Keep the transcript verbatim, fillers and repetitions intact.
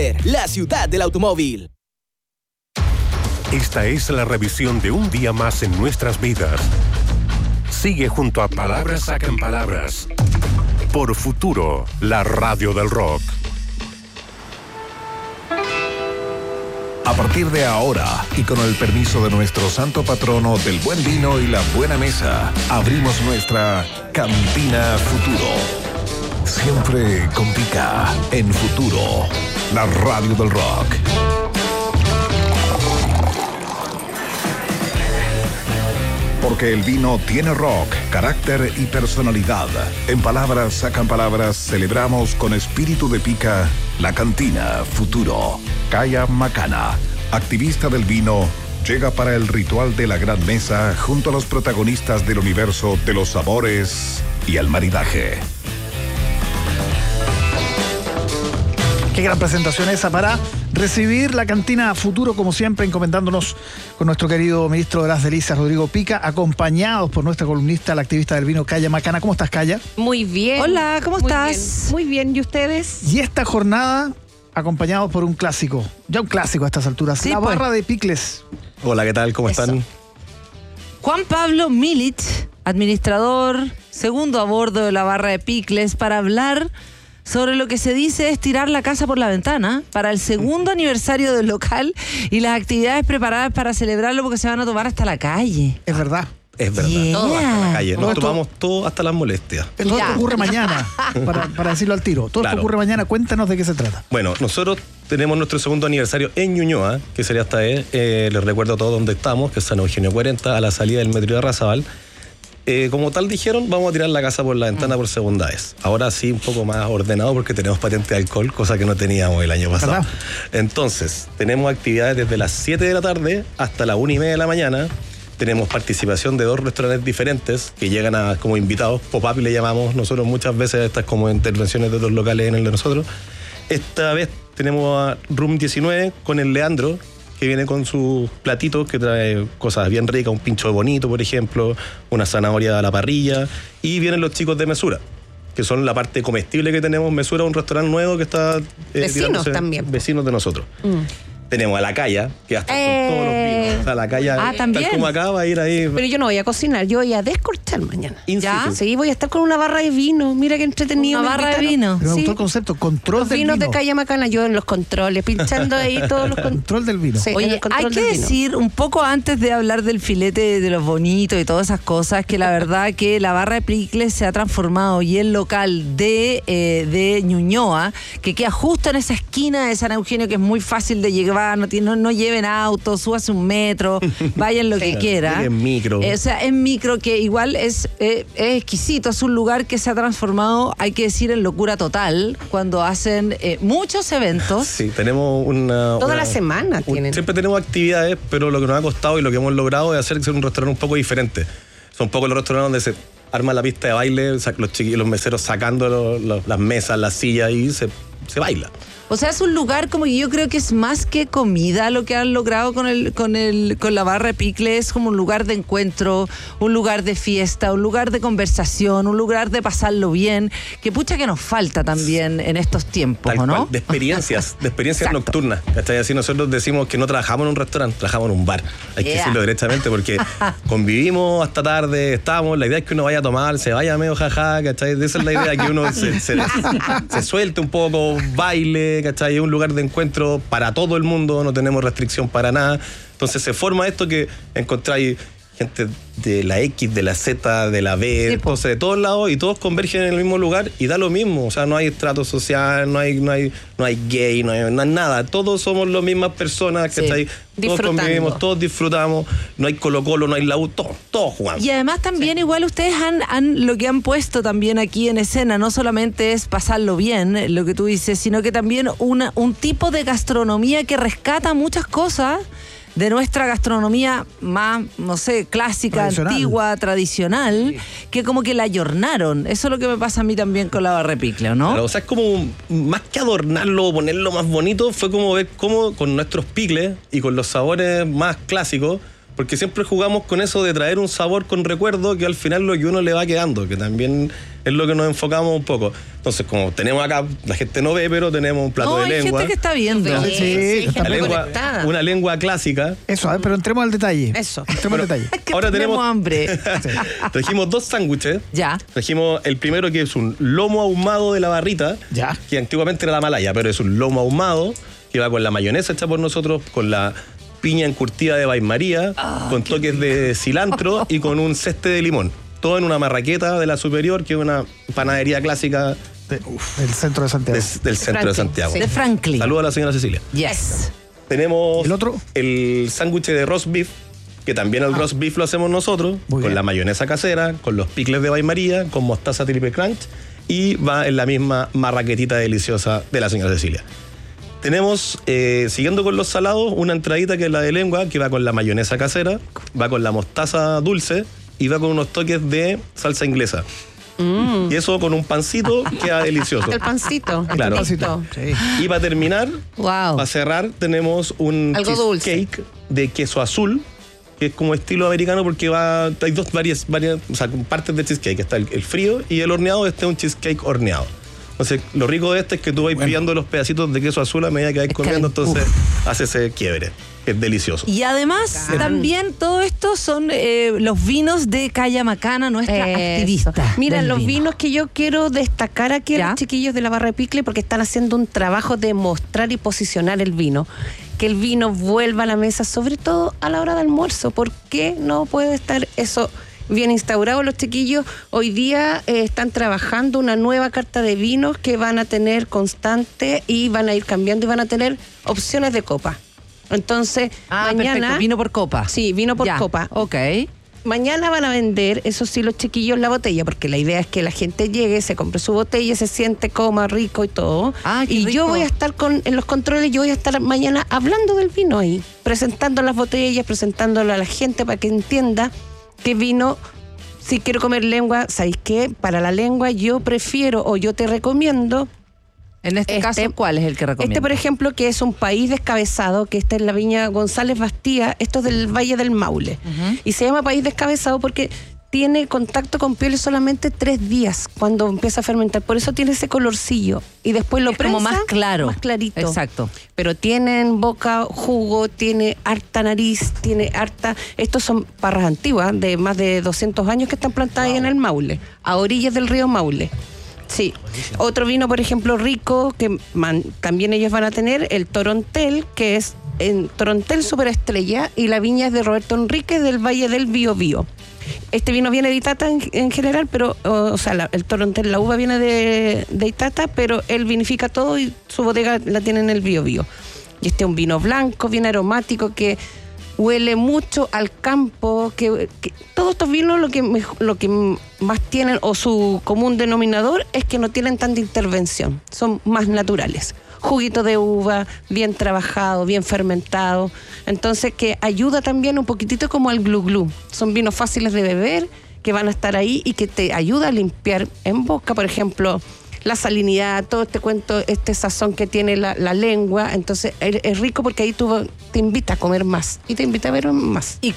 Santander, la ciudad del automóvil. Esta es la revisión de un día más en nuestras vidas. Sigue junto a Palabras Sacan Palabras por Futuro, la radio del rock. A partir de ahora, y con el permiso de nuestro santo patrono del buen vino y la buena mesa, abrimos nuestra Cantina Futuro. Siempre con pica en Futuro, la radio del rock. Porque el vino tiene rock, carácter y personalidad. En Palabras Sacan Palabras celebramos con espíritu de pica la Cantina Futuro. Kaya Macana, activista del vino, llega para el ritual de la gran mesa junto a los protagonistas del universo de los sabores y el maridaje. Qué gran presentación esa para recibir la Cantina Futuro, como siempre, encomendándonos con nuestro querido ministro de las Delicias, Rodrigo Pica, acompañados por nuestra columnista, la activista del vino, Kaya Macana. ¿Cómo estás, Kaya? Muy bien. Hola, ¿cómo Muy estás? bien. Muy bien, ¿y ustedes? Y esta jornada, acompañados por un clásico, ya un clásico a estas alturas, Sí, la pues. barra de picles. Hola, ¿qué tal? ¿Cómo Eso. están? Juan Pablo Milich, administrador, segundo a bordo de la barra de picles, para hablar sobre lo que se dice es tirar la casa por la ventana para el segundo aniversario del local y las actividades preparadas para celebrarlo, porque se van a tomar hasta la calle. Es verdad. Es verdad. Yeah. Todo hasta la calle. Todo Nos esto- tomamos todo hasta las molestias. Todo Ya. esto ocurre mañana, para, para decirlo al tiro. Todo Claro. esto ocurre mañana. Cuéntanos de qué se trata. Bueno, nosotros tenemos nuestro segundo aniversario en Ñuñoa, que sería esta vez. Eh, les recuerdo a todos dónde estamos, que es San Eugenio cuarenta, a la salida del metro de Arrasabal. Eh, como tal dijeron, vamos a tirar la casa por la ventana por segunda vez. Ahora sí, un poco más ordenado porque tenemos patente de alcohol, cosa que no teníamos el año pasado. ¿Verdad? Entonces, tenemos actividades desde las siete de la tarde hasta la una y media de la mañana. Tenemos participación de dos restaurantes diferentes que llegan a, como invitados, pop-up le llamamos nosotros muchas veces, estas como intervenciones de otros locales en el de nosotros. Esta vez tenemos a Room diecinueve con el Leandro, que viene con sus platitos, que trae cosas bien ricas, un pincho de bonito, por ejemplo, una zanahoria a la parrilla, y vienen los chicos de Mesura, que son la parte comestible que tenemos. Mesura es un restaurante nuevo que está... eh, Vecinos tirándose- también. Vecinos de nosotros. Mm. Tenemos a La Calla, que hasta Eh. con todos los vinos. O sea, La Calla, Ah, ¿también? tal como acá, va a ir ahí... Pero yo no voy a cocinar, yo voy a descorchar mañana. in ¿Ya? situ. Sí, voy a estar con una barra de vino. Mira qué entretenido. Una me barra de invitaron. vino. Pero me Sí. gustó el concepto, control Los del vinos vino. de Kaya Macana, yo en los controles, pinchando ahí todos los controles. Control del vino. Sí. en Oye, el control hay que del vino. decir un poco antes de hablar del filete de los bonitos y todas esas cosas, que la verdad que la barra de picles se ha transformado y el local de, eh, de Ñuñoa, que queda justo en esa esquina de San Eugenio, que es muy fácil de llevar, no, tiene- no, no lleven autos, súbase un metro, vayan lo que Sí. quieran. En micro. Eh, o sea, en micro, que igual es, eh, es exquisito, es un lugar que se ha transformado, hay que decir, en locura total, cuando hacen eh, muchos eventos. Sí, tenemos una... Toda una- la semana un- tienen. Siempre tenemos actividades, pero lo que nos ha costado y lo que hemos logrado es hacer que sea un restaurante un poco diferente. Son pocos los restaurantes donde se arma la pista de baile, sa- los, chiqui- los meseros sacando lo- lo- las mesas, las sillas y se, se baila. O sea, es un lugar como que yo creo que es más que comida lo que han logrado con el, con el, con la barra de picle. Es como un lugar de encuentro, un lugar de fiesta, un lugar de conversación, un lugar de pasarlo bien, que pucha que nos falta también en estos tiempos, Tal ¿o no? cual, de experiencias, de experiencias Exacto. nocturnas. ¿Cachai? Así nosotros decimos que no trabajamos en un restaurante, trabajamos en un bar. Hay que Yeah. decirlo directamente porque convivimos hasta tarde, estamos, la idea es que uno vaya a tomar, se vaya medio jaja, ¿cachai? Esa es la idea, que uno se, se, se suelte un poco, baile, ¿cachai? Es un lugar de encuentro para todo el mundo, no tenemos restricción para nada. Entonces se forma esto que encontráis gente de la X, de la Z, de la B, Sí, po. entonces de todos lados, y todos convergen en el mismo lugar y da lo mismo. O sea, no hay estrato social, no hay, no hay, no hay gay, no hay, no hay nada. Todos somos las mismas personas, Sí. ¿cachai? Todos Disfrutando. convivimos, todos disfrutamos. No hay Colo Colo, no hay la U, todos, todos jugamos. Y además también igual ustedes han, han lo que han puesto también aquí en escena, no solamente es pasarlo bien, lo que tú dices, sino que también una, un tipo de gastronomía que rescata muchas cosas de nuestra gastronomía más, no sé, clásica, Tradicional. antigua, tradicional, que como que la ayornaron. Eso es lo que me pasa a mí también con la barra de picle, ¿o ¿no? Claro, o sea, es como, más que adornarlo o ponerlo más bonito, fue como ver cómo con nuestros picles y con los sabores más clásicos, porque siempre jugamos con eso de traer un sabor con recuerdo, que al final lo que uno le va quedando, que también Es lo que nos enfocamos un poco. Entonces, como tenemos acá, la gente no ve, pero tenemos un plato No, de hay lengua. gente que está viendo. Sí, Sí, sí, está La gente lengua- conectada. una lengua clásica. Eso, a ver, pero entremos al detalle. Eso. Entremos al detalle. Que Ahora tenemos tenemos- hambre. Trajimos dos sándwiches. Ya. Trajimos el primero, que es un lomo ahumado de la barrita, Ya. que antiguamente era la malaya, pero es un lomo ahumado que va con la mayonesa hecha por nosotros, con la piña encurtida de Bain María, con toques de cilantro y con un ceste de limón. Todo en una marraqueta de la Superior, que es una panadería clásica De- uf, del centro de Santiago. des- del centro de Franklin, Santiago. sí. De Franklin. Saludos a la señora Cecilia. Yes. Tenemos ¿El otro? el sándwich de roast beef, que también el roast beef lo hacemos nosotros, Muy con bien. la mayonesa casera, con los picles de Bain María, con mostaza triple crunch, y va en la misma marraquetita deliciosa de la señora Cecilia. Tenemos, eh, siguiendo con los salados, una entradita que es la de lengua, que va con la mayonesa casera, va con la mostaza dulce y va con unos toques de salsa inglesa. Y eso con un pancito queda delicioso. El pancito. Claro. Listo. Sí. Y para terminar, Wow. para cerrar, tenemos un Algo dulce. cheesecake de queso azul, que es como estilo americano porque va, hay dos varias, varias o sea, partes de cheesecake. Está el, el frío y el horneado. Este es un cheesecake horneado. Entonces, lo rico de este es que tú vas pillando los pedacitos de queso azul a medida que vas comiendo, entonces hace ese quiebre. Es delicioso. Y además, también todo esto son eh, los vinos de Calla Macana, nuestra Eso. activista. Mira, del los vino. vinos que yo quiero destacar aquí a ¿Ya? los chiquillos de la barra de picle, porque están haciendo un trabajo de mostrar y posicionar el vino. Que el vino vuelva a la mesa, sobre todo a la hora de almuerzo. ¿Por qué no puede estar eso bien instaurado? Los chiquillos hoy día eh, están trabajando una nueva carta de vinos que van a tener constante y van a ir cambiando y van a tener opciones de copa. Entonces, Ah, mañana... perfecto. Vino por copa. Sí, vino por Ya. copa. Ok. Mañana van a vender, eso sí, los chiquillos la botella, porque la idea es que la gente llegue, se compre su botella, se siente, coma rico y todo. Ah, qué y rico. yo voy a estar con en los controles, yo voy a estar mañana hablando del vino ahí, presentando las botellas, presentándolo a la gente para que entienda qué vino. Si quiero comer lengua, ¿sabéis qué? Para la lengua yo prefiero o yo te recomiendo En este, Este- caso, ¿cuál es el que recomienda? este, por ejemplo, que es un país descabezado, que está en la viña González Bastía, esto es del Valle del Maule. Y se llama país descabezado porque tiene contacto con pieles solamente tres días cuando empieza a fermentar. Por eso tiene ese colorcillo. Y después lo Es como prensa, más claro. Más clarito. Exacto. Pero tiene en boca jugo, tiene harta nariz, tiene harta... Estos son parras antiguas, de más de doscientos años que están plantadas ahí en el Maule, a orillas del río Maule. Sí. Otro vino, por ejemplo, rico, que man- también ellos van a tener, el Torontel, que es en Torontel Superestrella, y la viña es de Roberto Enrique del Valle del Biobío. Este vino viene de Itata en, en general, pero, o, o sea, la- el Torontel, la uva viene de, de Itata, pero él vinifica todo y su bodega la tiene en el Biobío. Y este es un vino blanco, bien aromático, que huele mucho al campo, que, que todos estos vinos lo que, mej- lo que más tienen, o su común denominador, es que no tienen tanta intervención, son más naturales. Juguito de uva, bien trabajado, bien fermentado, entonces que ayuda también un poquitito como al glu glu. Son vinos fáciles de beber, que van a estar ahí y que te ayuda a limpiar en boca, por ejemplo, la salinidad, todo este cuento, este sazón que tiene la, la lengua. Entonces es, es rico porque ahí tú te invita a comer más y te invita a ver más. Y